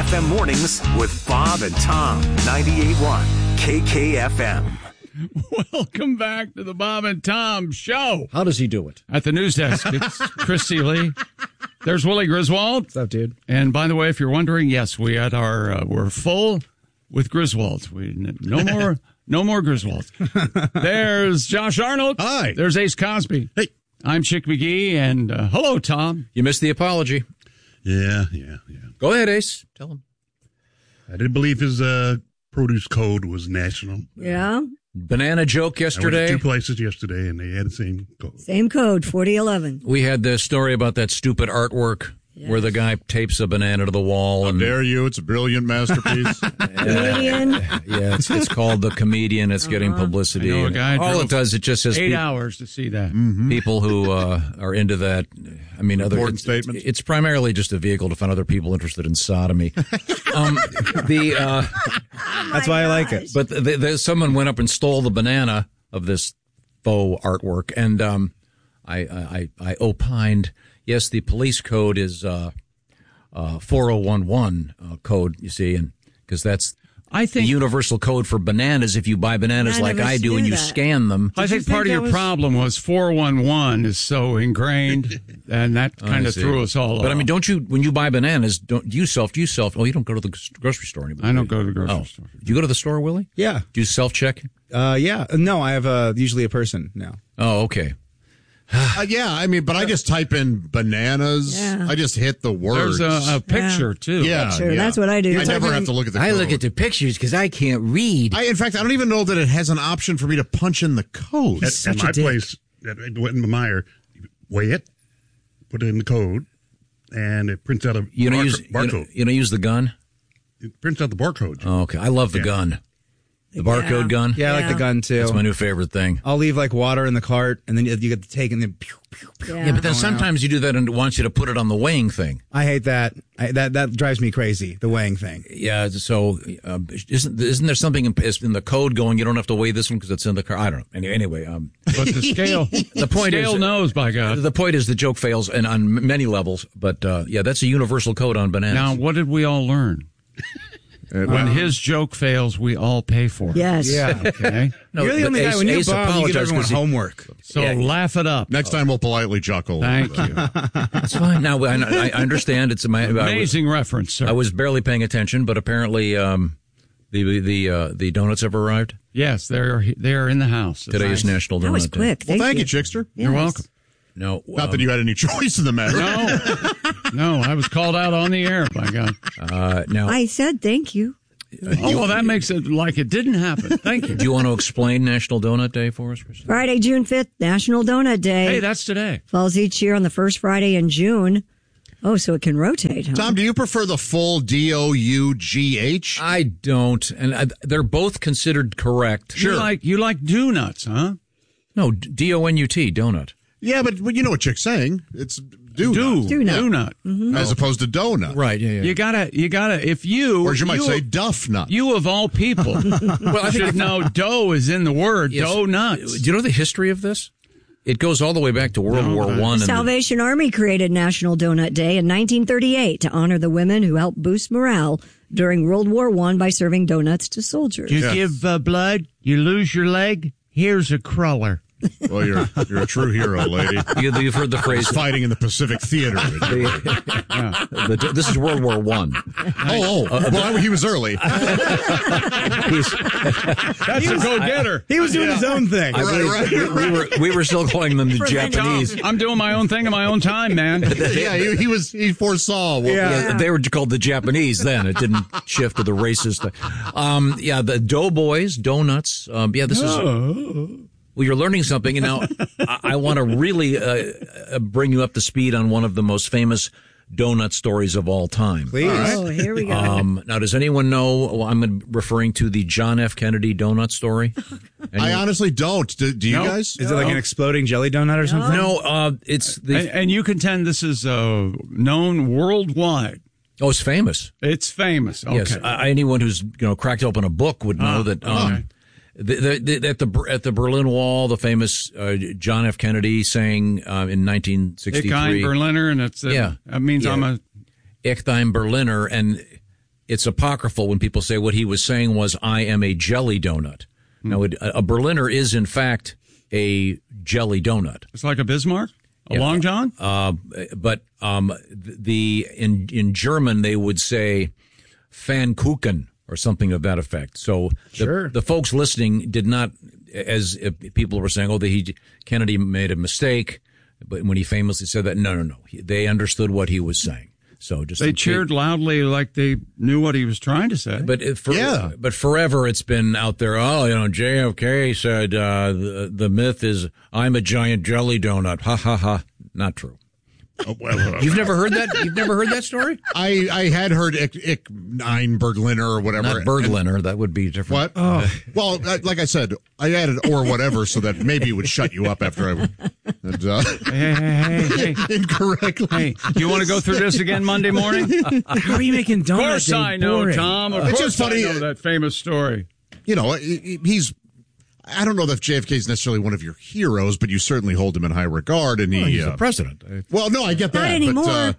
FM mornings with Bob and Tom. 98.1 KKFM. Welcome back to the Bob and Tom Show. How does he do it? At the news desk, it's Christy Lee. There's Willie Griswold. What's up, dude? And by the way, if you're wondering, yes, we had we're full with Griswolds. No more Griswolds. There's Josh Arnold. Hi. There's Ace Cosby. Hey. I'm Chick McGee, and hello, Tom. You missed the apology. Yeah. Go ahead, Ace. Tell him. I didn't believe his produce code was national. Yeah. Banana joke I yesterday. went to 2 places yesterday, and they had the same code. Same code, 4011. We had the story about that stupid artwork where the guy tapes a banana to the wall. How and dare you? It's a brilliant masterpiece. Comedian. Yeah, it's called The Comedian. It's getting publicity. I know a guy All drove it does, it just says 8 hours to see that. people who are into that. I mean, Important statements. It's primarily just a vehicle to find other people interested in sodomy. That's why I like it. But someone went up and stole the banana of this faux artwork, and I opined, yes, the police code is 4011 code, you see, and because that's I think the universal code for bananas. If you buy bananas None like of us I do knew and you that. scan them, I think part of your problem was 411 is so ingrained, and that kind of see. threw us all off. But I mean, don't you, when you buy bananas, do you self? Oh, you don't go to the grocery store anymore. I don't go to the grocery store. Do you go to the store, Willie? Yeah. Do you self-check? Yeah. No, I have usually a person now. Oh, okay. Yeah, I mean, but I just type in bananas. Yeah. I just hit the words. There's a picture, too. Yeah, Picture, yeah. that's what I do. I never have to look at the code. the pictures because I can't read. In fact, I don't even know that it has an option for me to punch in the code. At my place, at Wittenmeyer, weigh it, put it in the code, and it prints out a barcode. You don't use the gun? It prints out the barcode. Oh, okay. I love the gun. The barcode gun? Yeah, I like the gun too. That's my new favorite thing. I'll leave like water in the cart, and then you get to take, and then pew, pew, pew. Yeah, but then sometimes you do that and it wants you to put it on the weighing thing. I hate that. That drives me crazy. The weighing thing. Yeah, so isn't there something in the code going, you don't have to weigh this one because it's in the car? I don't know. Anyway, But the scale, the point scale is, knows, by God. the point is the joke fails and on many levels, but yeah, that's a universal code on bananas. Now, what did we all learn? When his joke fails, we all pay for it. Yes. Yeah. Okay? No, You're the but only guy. When you're Ace Bob, you give apologized everyone 'cause he- homework. So Yeah. laugh it up. Next time we'll politely chuckle. Thank you. It's fine. Now I understand. It's Amazing reference, sir. I was barely paying attention, but apparently the donuts have arrived. Yes, they're in the house. Today is National Donut That was Day. quick. Well, thank you, Chickster. You're welcome. No, Not that you had any choice in the matter. No, I was called out on the air, by God. now. I said thank you. Oh, well, that makes it like it didn't happen. Thank you. Do you want to explain National Donut Day for us, Christine? Friday, June 5th, National Donut Day. Hey, that's today. Falls each year on the first Friday in June. Oh, so it can rotate, huh? Tom, do you prefer the full DOUGH? I don't, and they're both considered correct. You like do-nuts, huh? No, DONUT, donut. Yeah, but you know what Chick's saying. It's do Do-nut. as opposed to donut. Right, yeah. You gotta, if you... Or as you might say, duff nut. You of all people should know dough is in the word, Yes. dough nuts. Do you know the history of this? It goes all the way back to World War I. Salvation Army created National Donut Day in 1938 to honor the women who helped boost morale during World War I by serving donuts to soldiers. You give blood, you lose your leg, here's a cruller. Well, you're a true hero, lady. You've heard the phrase. Fighting in the Pacific Theater. This is World War I. Well, he was early. That's a go-getter. He was doing his own thing. We were still calling them the Japanese. I'm doing my own thing in my own time, man. Yeah, he foresaw. Yeah, they were called the Japanese then. It didn't shift to the racist. The Doughboys, donuts. This is. Well, you're learning something, and now I want to really bring you up to speed on one of the most famous donut stories of all time. Please. Oh, here we go. Now, does anyone know? Well, I'm referring to the John F. Kennedy donut story. I honestly don't. Do you guys? Is it like an exploding jelly donut or something? No, it's the. And you contend this is known worldwide. Oh, it's famous. It's famous. Okay. Yes, anyone who's cracked open a book would know that. Okay. At the Berlin Wall, the famous John F. Kennedy saying in 1963, Ich ein Berliner, and that means I'm a... Ich ein Berliner, and it's apocryphal when people say what he was saying was, I am a jelly donut. Now, a Berliner is, in fact, a jelly donut. It's like a Bismarck? A Long John? But in German, they would say Pfannkuchen or something of that effect. So the folks listening did not, as people were saying, Kennedy made a mistake, but when he famously said that, no. They understood what he was saying. So they cheered loudly like they knew what he was trying to say. But forever it's been out there. Oh, JFK said the myth is I'm a giant jelly donut. Ha ha ha. Not true. Oh, well, You've never heard that? You've never heard that story? I had heard ich ein Berliner or whatever. Not Berliner. That would be different. What? Oh. Well, like I said, I added or whatever so that maybe it would shut you up after I Hey. incorrectly. Hey, do you want to go through this again Monday morning? How are you making donuts? Of course I know, Tom. Of course I know that famous story. I don't know that JFK is necessarily one of your heroes, but you certainly hold him in high regard. And he's the president. Well, no, I get that. Not anymore.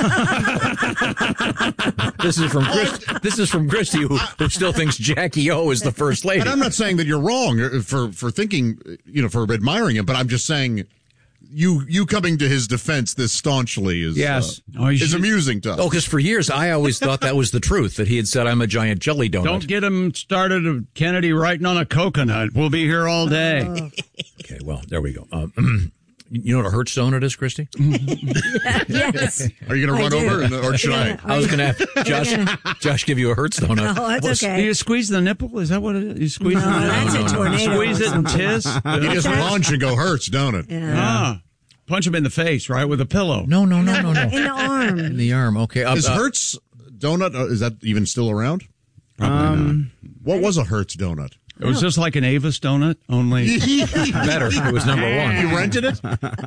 This is from Christy, who still thinks Jackie O is the first lady. And I'm not saying that you're wrong for thinking, for admiring him, but I'm just saying you coming to his defense this staunchly is is amusing to us. Oh, because for years I always thought that was the truth, that he had said I'm a giant jelly donut. Don't get him started of Kennedy writing on a coconut. We'll be here all day. Okay, well, there we go. You know what a Hertz donut is, Christy? Yes. Are you going to run over or should I? I was going to have Josh give you a Hertz donut. Oh, that's okay. Do you squeeze the nipple? Is that what it is? You squeeze the nipple? That's a tornado. Squeeze it and tiss? You just punch and go Hertz, don't it? Yeah. Punch him in the face, right, with a pillow. No. In the arm. In the arm, okay. Is Hertz donut, is that even still around? Probably not. What was a Hertz donut? It was just like an Avis donut, only better. It was number one. You rented it?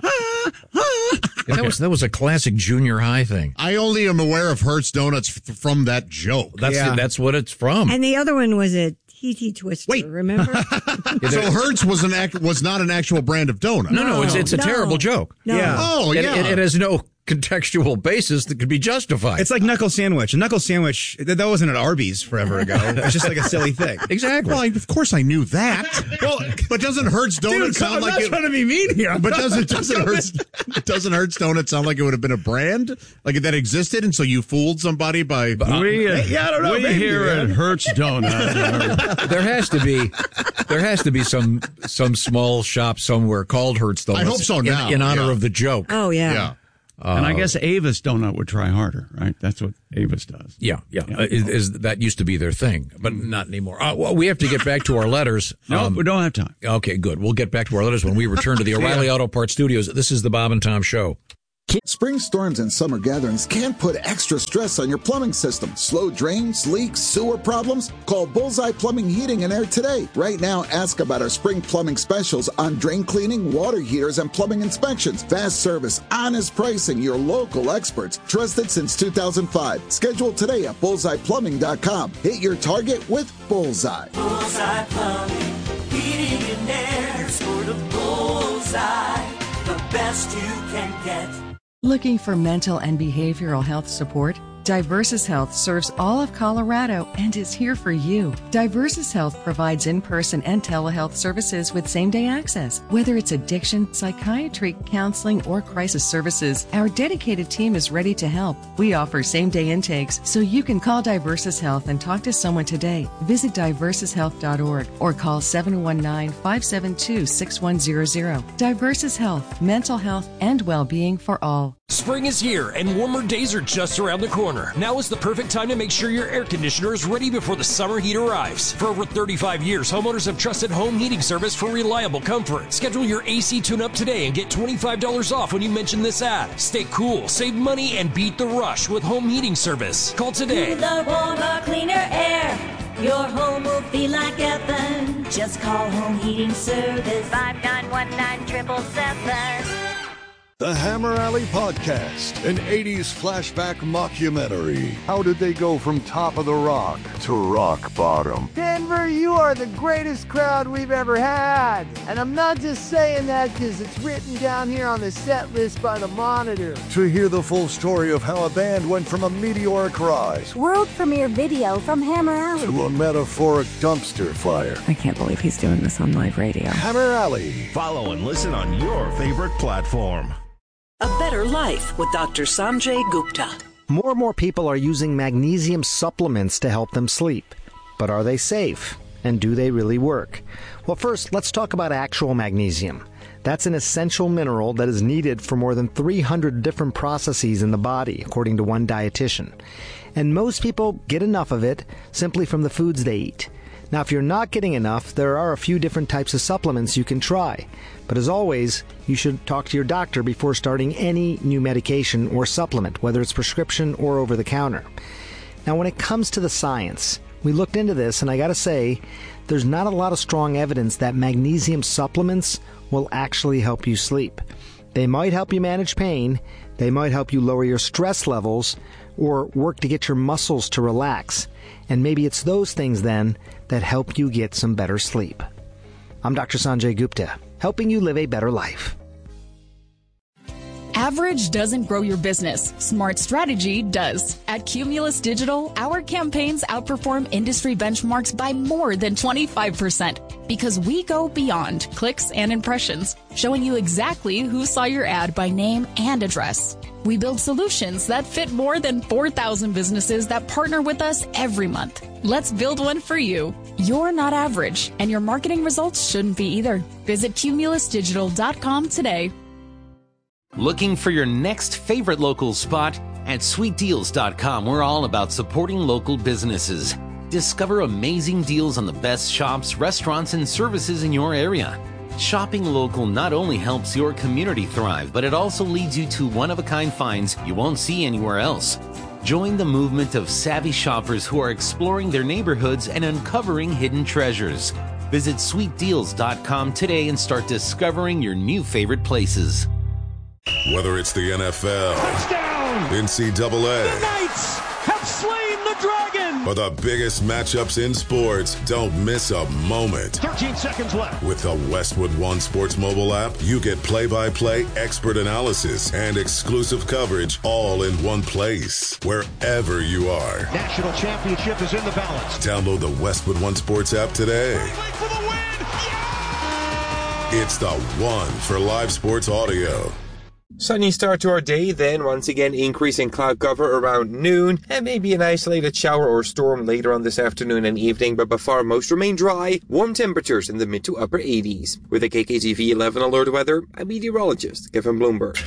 That was a classic junior high thing. I only am aware of Hertz donuts from that joke. That's what it's from. And the other one was a TT Twister. Wait. Remember? So Hertz was not an actual brand of donut. No, it's a terrible joke. No. Yeah. Oh, yeah. It has no contextual basis that could be justified. It's like knuckle sandwich. A knuckle sandwich, that wasn't at Arby's forever ago. It's just like a silly thing. Exactly. Well, of course I knew that. Well, but doesn't Hertz donut sound like it? trying to be mean here. But doesn't Hertz donut sound like it would have been a brand like that existed, and so you fooled somebody by? I don't know. We here at Hertz Donut. There has to be some small shop somewhere called Hertz Donuts. I hope so now. In honor of the joke. Oh, yeah. And I guess Avis Donut would try harder, right? That's what Avis does. Yeah. That used to be their thing, but not anymore. Well, we have to get back to our letters. No, we don't have time. Okay, good. We'll get back to our letters when we return to the O'Reilly Auto Parts Studios. This is the Bob and Tom Show. Spring storms and summer gatherings can put extra stress on your plumbing system. Slow drains, leaks, sewer problems? Call Bullseye Plumbing, Heating and Air today. Right now, ask about our spring plumbing specials on drain cleaning, water heaters, and plumbing inspections. Fast service, honest pricing, your local experts. Trusted since 2005. Schedule today at bullseyeplumbing.com. Hit your target with Bullseye. Bullseye Plumbing, Heating and Air. Sort of Bullseye, the best you can get. Looking for mental and behavioral health support? Diversus Health serves all of Colorado and is here for you. Diversus Health provides in-person and telehealth services with same-day access. Whether it's addiction, psychiatry, counseling, or crisis services, our dedicated team is ready to help. We offer same-day intakes, so you can call Diversus Health and talk to someone today. Visit diversushealth.org or call 719-572-6100. Diversus Health, mental health and well-being for all. Spring is here and warmer days are just around the corner. Now is the perfect time to make sure your air conditioner is ready before the summer heat arrives. For over 35 years, homeowners have trusted home heating service for reliable comfort. Schedule your AC tune-up today and get $25 off when you mention this ad. Stay cool, save money, and beat the rush with home heating service. Call today. Cooler, warmer, cleaner air. Your home will feel like heaven. Just call Home Heating Service. 5919-777. The Hammer Alley Podcast, an 80s flashback mockumentary. How did they go from top of the rock to rock bottom? Denver, you are the greatest crowd we've ever had. And I'm not just saying that because it's written down here on the set list by the Monitor. To hear the full story of how a band went from a meteoric rise, world premiere video from Hammer Alley, to a metaphoric dumpster fire. I can't believe he's doing this on live radio. Hammer Alley. Follow and listen on your favorite platform. A Better Life with Dr. Sanjay Gupta. More and more people are using magnesium supplements to help them sleep. But are they safe? And do they really work? Well, first, let's talk about actual magnesium. That's an essential mineral that is needed for more than 300 different processes in the body, according to one dietitian. And most people get enough of it simply from the foods they eat. Now, if you're not getting enough, there are a few different types of supplements you can try. But as always, you should talk to your doctor before starting any new medication or supplement, whether it's prescription or over the counter. Now, when it comes to the science, we looked into this, and I gotta say, there's not a lot of strong evidence that magnesium supplements will actually help you sleep. They might help you manage pain, they might help you lower your stress levels, or work to get your muscles to relax. And maybe it's those things then that help you get some better sleep. I'm Dr. Sanjay Gupta, helping you live a better life. Average doesn't grow your business. Smart strategy does. At Cumulus Digital, our campaigns outperform industry benchmarks by more than 25% because we go beyond clicks and impressions, showing you exactly who saw your ad by name and address. We build solutions that fit more than 4,000 businesses that partner with us every month. Let's build one for you. You're not average, and your marketing results shouldn't be either. Visit cumulusdigital.com today. Looking for your next favorite local spot? At sweetdeals.com, we're all about supporting local businesses. Discover amazing deals on the best shops, restaurants, and services in your area. Shopping local not only helps your community thrive, but it also leads you to one-of-a-kind finds you won't see anywhere else. Join the movement of savvy shoppers who are exploring their neighborhoods and uncovering hidden treasures. Visit sweetdeals.com today and start discovering your new favorite places. Whether it's the NFL, touchdown, NCAA, the Knights have slain the Dragon, or the biggest matchups in sports, don't miss a moment. 13 seconds left. With the Westwood One Sports mobile app, you get play-by-play expert analysis and exclusive coverage all in one place, wherever you are. National championship is in the balance. Download the Westwood One Sports app today. For the win. Yeah! It's the one for live sports audio. Sunny start to our day, then once again increasing cloud cover around noon, and maybe an isolated shower or storm later on this afternoon and evening, but by far most remain dry, warm temperatures in the mid to upper 80s. With the KKTV 11 alert weather, I'm meteorologist Kevin Bloomberg.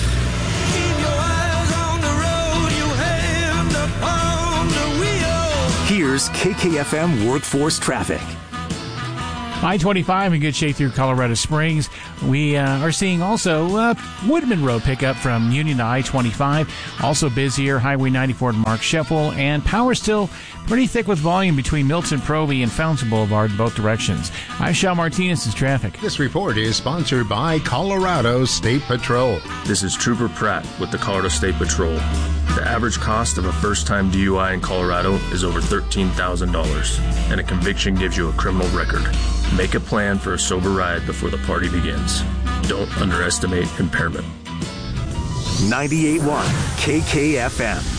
Here's KKFM Workforce Traffic. I-25 in good shape through Colorado Springs. We are seeing also Woodman Road pickup from Union to I-25. Also busier, Highway 94 to Mark Sheffel. And power still pretty thick with volume between Milton Proby and Fountain Boulevard in both directions. I'm Sean Martinez's traffic. This report is sponsored by Colorado State Patrol. This is Trooper Pratt with the Colorado State Patrol. The average cost of a first-time DUI in Colorado is over $13,000, and a conviction gives you a criminal record. Make a plan for a sober ride before the party begins. Don't underestimate impairment. 98.1 KKFM.